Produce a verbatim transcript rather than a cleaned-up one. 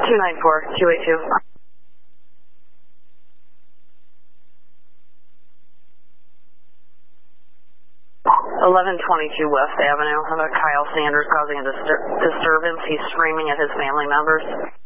two nine four, two eight two. eleven twenty-two West Avenue. How about Kyle Sanders causing a distur disturbance? He's screaming at his family members.